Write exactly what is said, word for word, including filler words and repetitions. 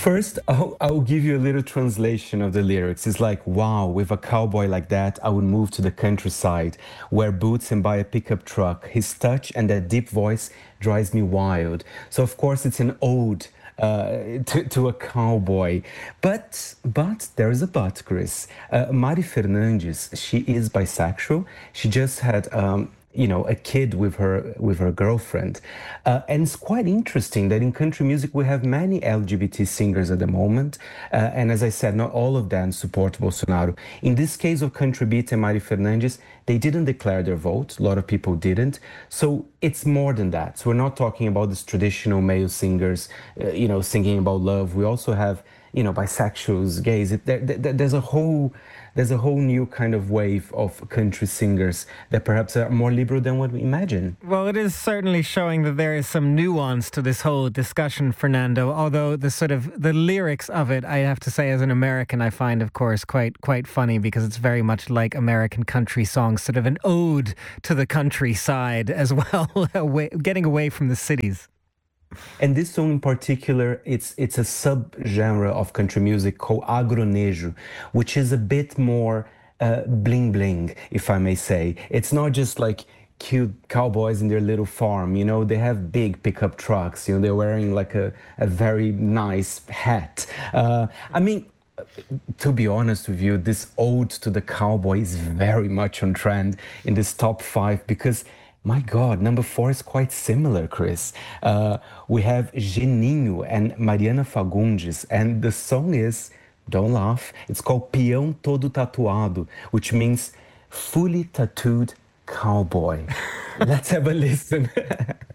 First, I'll, I'll give you a little translation of the lyrics. It's like, wow, with a cowboy like that, I would move to the countryside, wear boots and buy a pickup truck. His touch and that deep voice drives me wild. So, of course, it's an ode uh, to, to a cowboy. But, but there is a but, Chris. Uh, Mari Fernandes, she is bisexual. She just had... Um, you know, a kid with her with her girlfriend. Uh, and it's quite interesting that in country music we have many L G B T singers at the moment. Uh, and as I said, not all of them support Bolsonaro. In this case of Country Beat and Mari Fernandes, they didn't declare their vote. A lot of people didn't. So it's more than that. So we're not talking about these traditional male singers, uh, you know, singing about love. We also have, you know, bisexuals, gays. It, there, there, there's a whole... There's a whole new kind of wave of country singers that perhaps are more liberal than what we imagine. Well, it is certainly showing that there is some nuance to this whole discussion, Fernando, although the sort of the lyrics of it, I have to say as an American, I find, of course, quite quite funny because it's very much like American country songs, sort of an ode to the countryside as well, away, getting away from the cities. And this song in particular, it's it's a subgenre of country music called agronejo, which is a bit more uh, bling bling, if I may say. It's not just like cute cowboys in their little farm, you know, they have big pickup trucks, you know, they're wearing like a, a very nice hat. Uh, I mean, to be honest with you, this ode to the cowboy is very much on trend in this top five because my God, number four is quite similar, Chris. Uh, we have Geninho and Mariana Fagundes, and the song is, don't laugh, it's called Peão Todo Tatuado, which means fully tattooed cowboy. Let's have a listen.